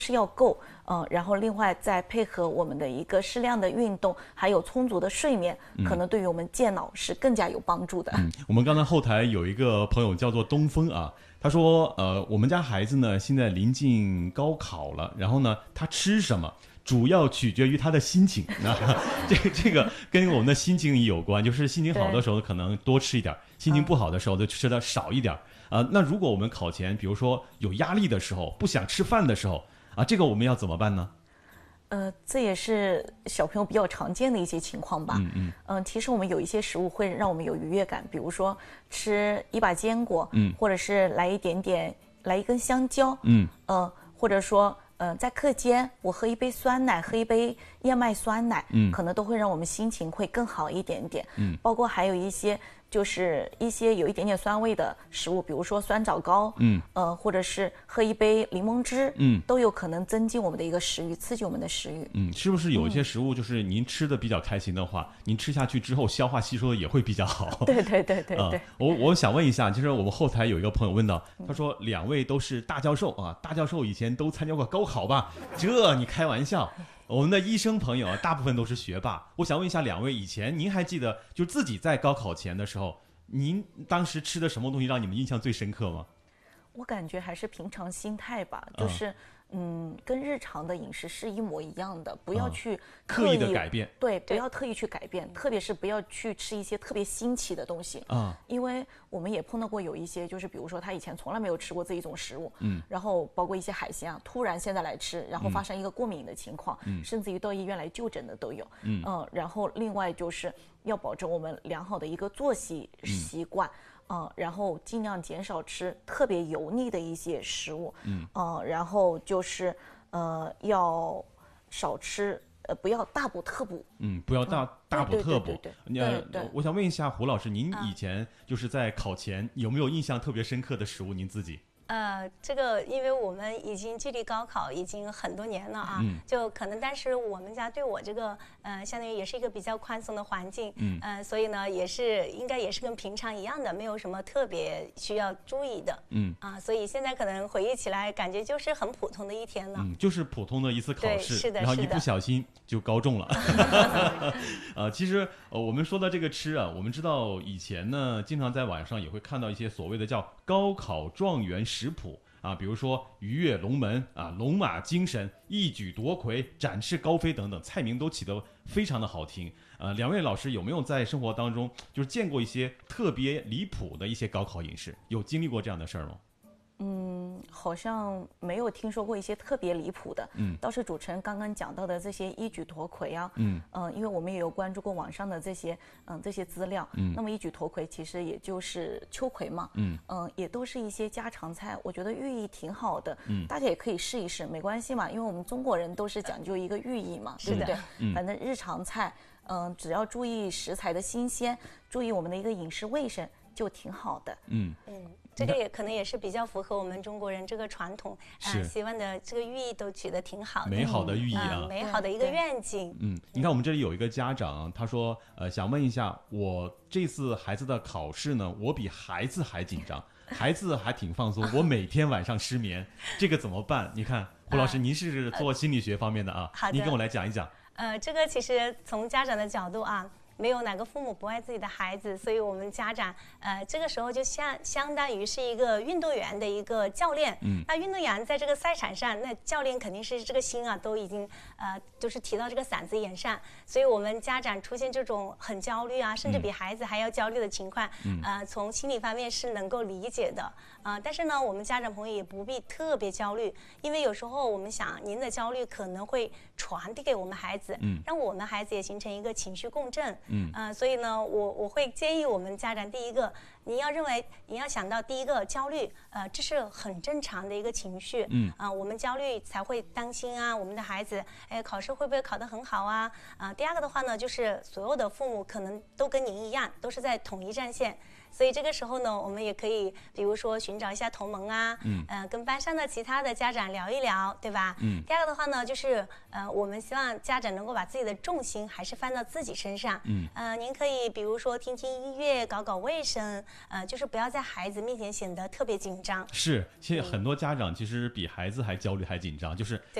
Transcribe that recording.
是要够，然后另外再配合我们的一个适量的运动，还有充足的睡眠，可能对于我们健脑是更加有帮助的。 我们刚才后台有一个朋友叫做东风啊，他说，我们家孩子呢现在临近高考了，然后呢他吃什么？主要取决于他的心情，这个跟我们的心情有关，就是心情好的时候可能多吃一点，心情不好的时候就吃的少一点。那如果我们考前，比如说有压力的时候，不想吃饭的时候，这个我们要怎么办呢？ 这也是小朋友比较常见的一些情况吧。其实我们有一些食物会让我们有愉悦感，比如说吃一把坚果，或者是来一根香蕉，或者说在课间我喝一杯酸奶，喝一杯燕麦酸奶，可能都会让我们心情会更好一点点。包括还有一些有一点点酸味的食物，比如说酸枣糕，或者是喝一杯柠檬汁，都有可能增进我们的一个食欲，刺激我们的食欲。 是不是有一些食物就是您吃的比较开心的话，您吃下去之后消化吸收的也会比较好？ 对。 我想问一下，就是我们后台有一个朋友问到，他说2位都是大教授啊，大教授以前都参加过高考吧？这你开玩笑。我们的医生朋友大部分都是学霸。我想问一下2位，以前您还记得就自己在高考前的时候，您当时吃的什么东西让你们印象最深刻吗？ 我感觉还是平常心态吧，就是跟日常的饮食是一模一样的，不要去刻意的改变。 对，不要特意去改变，特别是不要去吃一些特别新奇的东西因为我们也碰到过有一些，就是比如说他以前从来没有吃过这一种食物，然后包括一些海鲜突然现在来吃，然后发生一个过敏的情况，甚至于到医院来就诊的都有。然后另外就是要保证我们良好的一个作息习惯。然后尽量减少吃特别油腻的一些食物，然后就是要少吃，不要大补特补， 不要大补特补。 对。 我想问一下胡老师，您以前就是在考前有没有印象特别深刻的食物？您自己？ 这个因为我们已经距离高考已经很多年了啊，就可能但是我们家对我这个相当于也是一个比较宽松的环境，所以呢应该也是跟平常一样的，没有什么特别需要注意的，所以现在可能回忆起来，感觉就是很普通的一天了， 就是普通的一次考试， 是的， 然后一不小心就高中了。其实我们说到这个吃啊，我们知道以前呢，经常在网上也会看到一些所谓的叫高考状元食谱比如说鱼跃龙门龙马精神、一举夺魁、展翅高飞等等，菜名都起得非常的好听。2位老师有没有在生活当中就是见过一些特别离谱的一些高考饮食？有经历过这样的事儿吗？ 好像没有听说过一些特别离谱的，倒是主持人刚刚讲到的这些一举夺魁啊，因为我们也有关注过网上的这些资料，那么一举夺魁其实也就是秋葵嘛，也都是一些家常菜，我觉得寓意挺好的，大家也可以试一试，没关系嘛，因为我们中国人都是讲究一个寓意嘛，对不对？反正日常菜，只要注意食材的新鲜，注意我们的一个饮食卫生，就挺好的。 这个也可能也是比较符合我们中国人这个传统，希望的这个寓意都取得挺好的， 美好的寓意美好的一个愿景。 你看我们这里有一个家长，他说想问一下，我这次孩子的考试呢，我比孩子还紧张，孩子还挺放松，我每天晚上失眠，这个怎么办？你看胡老师，您是做心理学方面的好的， 您跟我来讲一讲。 这个其实从家长的角度没有哪个父母不爱自己的孩子，所以我们家长这个时候就相当于是一个运动员的一个教练。那运动员在这个赛场上，那教练肯定是这个心都已经就是提到这个嗓子眼上，所以我们家长出现这种很焦虑甚至比孩子还要焦虑的情况，从心理方面是能够理解的。但是呢，我们家长朋友也不必特别焦虑，因为有时候我们想您的焦虑可能会传递给我们孩子，让我们孩子也形成一个情绪共振。所以呢，我会建议我们家长，第一个，您要想到第一个焦虑，这是很正常的一个情绪。我们焦虑才会担心我们的孩子，考试会不会考得很好第二个的话呢，就是所有的父母可能都跟您一样，都是在统一战线。 所以这个时候呢，我们也可以比如说寻找一下同盟啊，跟班上的其他的家长聊一聊，对吧？第二个的话呢，就是我们希望家长能够把自己的重心还是放到自己身上。您可以比如说听听音乐，搞搞卫生，就是不要在孩子面前显得特别紧张。 是，现在很多家长其实比孩子还焦虑还紧张，就是